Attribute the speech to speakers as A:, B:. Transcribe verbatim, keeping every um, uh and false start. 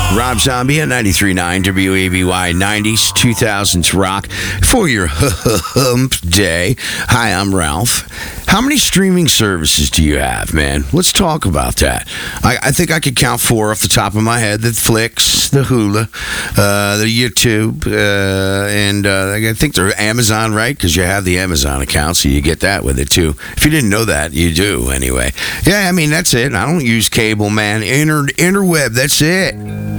A: Rob Zombie at ninety-three point nine W A B Y, nineties, two thousands rock for your hump day. Hi, I'm Ralph. How many streaming services do you have, man? Let's talk about that. I, I think I could count four off the top of my head. The Flix, the Hulu, uh, the YouTube, uh, and uh, I think they're Amazon, right? Because you have the Amazon account, so you get that with it, too. If you didn't know that, you do, anyway. Yeah, I mean, that's it. I don't use cable, man. Inter- interweb, that's it.